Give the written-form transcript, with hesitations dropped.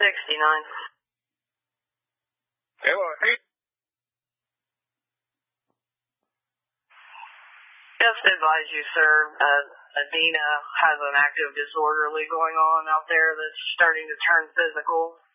Hello. Just to advise you, sir, Adina has an active disorderly going on out there that's starting to turn physical.